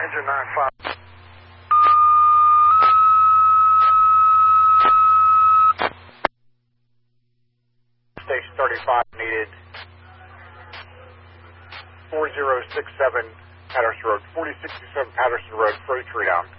engine 95. Station 35 needed 4067 Patterson Road, 4067 Patterson Road, freight tree down.